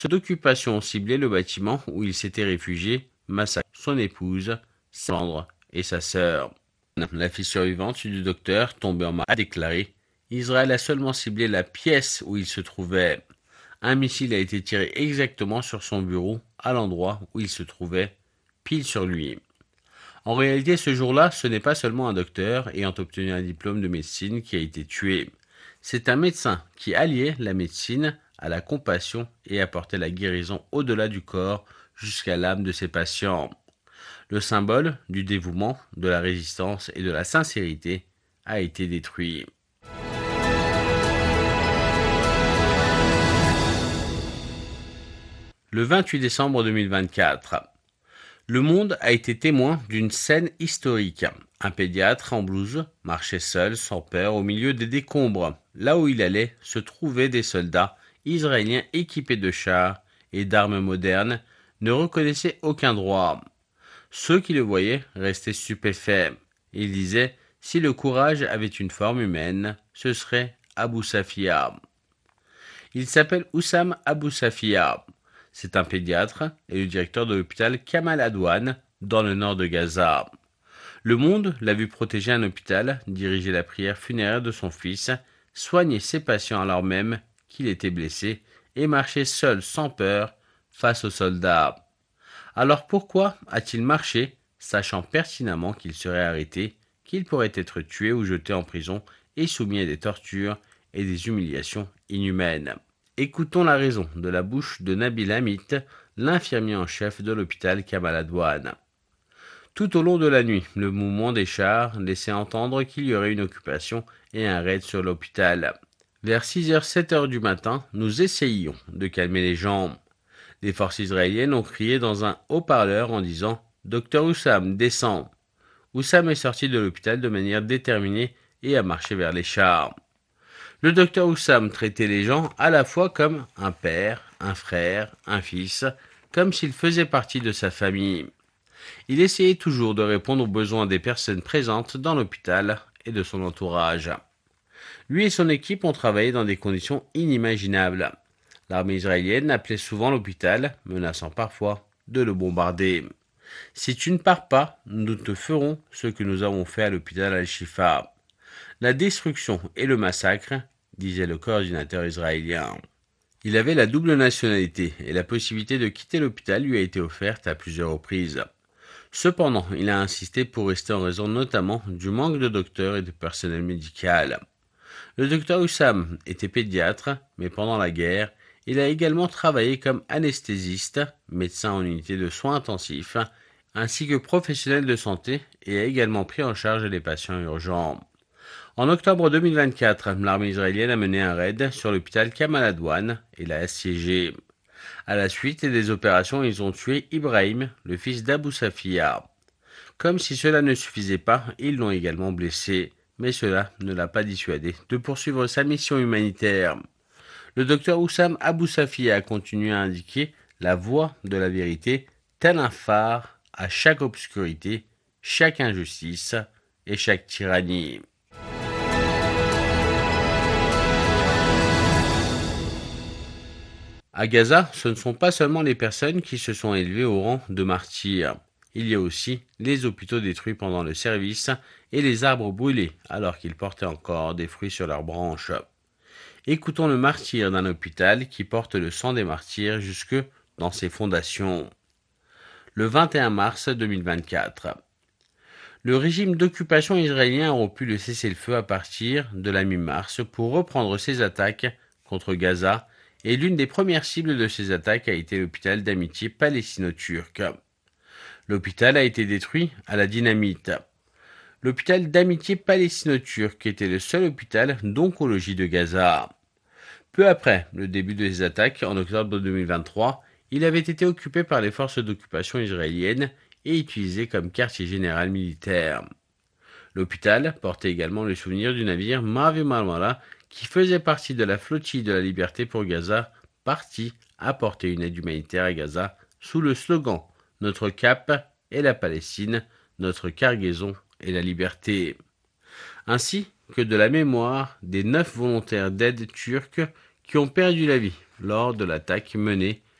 d'occupation ont ciblé le bâtiment où il s'était réfugié, massacrant son épouse, sa gendre et sa sœur. La fille survivante du docteur, tombée en marche, a déclaré: Israël a seulement ciblé la pièce où il se trouvait. Un missile a été tiré exactement sur son bureau, à l'endroit où il se trouvait, pile sur lui. En réalité, ce jour-là, ce n'est pas seulement un docteur ayant obtenu un diplôme de médecine qui a été tué. C'est un médecin qui alliait la médecine à la compassion et apportait la guérison au-delà du corps jusqu'à l'âme de ses patients. Le symbole du dévouement, de la résistance et de la sincérité a été détruit. Le 28 décembre 2024, le monde a été témoin d'une scène historique. Un pédiatre en blouse marchait seul, sans peur, au milieu des décombres. Là où il allait, se trouvaient des soldats israéliens équipés de chars et d'armes modernes, ne reconnaissaient aucun droit. Ceux qui le voyaient restaient stupéfaits. Ils disaient: si le courage avait une forme humaine, ce serait Abou Safia. Il s'appelle Oussam Abou Safia. C'est un pédiatre et le directeur de l'hôpital Kamal Adwan dans le nord de Gaza. Le monde l'a vu protéger un hôpital, diriger la prière funéraire de son fils, soigner ses patients alors même qu'il était blessé et marcher seul sans peur face aux soldats. Alors pourquoi a-t-il marché, sachant pertinemment qu'il serait arrêté, qu'il pourrait être tué ou jeté en prison et soumis à des tortures et des humiliations inhumaines? Écoutons la raison de la bouche de Nabil Hamit, l'infirmier en chef de l'hôpital Kamal Adwan. Tout au long de la nuit, le mouvement des chars laissait entendre qu'il y aurait une occupation et un raid sur l'hôpital. Vers 6h-7h du matin, nous essayions de calmer les gens. Les forces israéliennes ont crié dans un haut-parleur en disant: Docteur Oussam, descends. Oussam est sorti de l'hôpital de manière déterminée et a marché vers les chars. Le docteur Oussam traitait les gens à la fois comme un père, un frère, un fils, comme s'ils faisaient partie de sa famille. Il essayait toujours de répondre aux besoins des personnes présentes dans l'hôpital et de son entourage. Lui et son équipe ont travaillé dans des conditions inimaginables. L'armée israélienne appelait souvent l'hôpital, menaçant parfois de le bombarder. Si tu ne pars pas, nous te ferons ce que nous avons fait à l'hôpital Al-Shifa. La destruction et le massacre, disait le coordinateur israélien. Il avait la double nationalité et la possibilité de quitter l'hôpital lui a été offerte à plusieurs reprises. Cependant, il a insisté pour rester en raison notamment du manque de docteurs et de personnel médical. Le docteur Oussam était pédiatre, mais pendant la guerre, il a également travaillé comme anesthésiste, médecin en unité de soins intensifs, ainsi que professionnel de santé et a également pris en charge les patients urgents. En octobre 2024, l'armée israélienne a mené un raid sur l'hôpital Kamal Adwan et l'a assiégé. À la suite des opérations, ils ont tué Ibrahim, le fils d'Abou Safia. Comme si cela ne suffisait pas, ils l'ont également blessé, mais cela ne l'a pas dissuadé de poursuivre sa mission humanitaire. Le docteur Oussam Abou Safia a continué à indiquer la voie de la vérité, tel un phare à chaque obscurité, chaque injustice et chaque tyrannie. À Gaza, ce ne sont pas seulement les personnes qui se sont élevées au rang de martyrs. Il y a aussi les hôpitaux détruits pendant le service et les arbres brûlés alors qu'ils portaient encore des fruits sur leurs branches. Écoutons le martyr d'un hôpital qui porte le sang des martyrs jusque dans ses fondations. Le 21 mars 2024. Le régime d'occupation israélien a rompu le cessez-le-feu à partir de la mi-mars pour reprendre ses attaques contre Gaza et l'une des premières cibles de ces attaques a été l'hôpital d'amitié palestino-turc. L'hôpital a été détruit à la dynamite. L'hôpital d'amitié palestino-turc était le seul hôpital d'oncologie de Gaza. Peu après le début des attaques, en octobre 2023, il avait été occupé par les forces d'occupation israéliennes et utilisé comme quartier général militaire. L'hôpital portait également le souvenir du navire Mavi Marmara qui faisait partie de la flottille de la liberté pour Gaza, parti apporter une aide humanitaire à Gaza sous le slogan « Notre cap est la Palestine, notre cargaison est la liberté », ainsi que de la mémoire des 9 volontaires d'aide turcs qui ont perdu la vie lors de l'attaque menée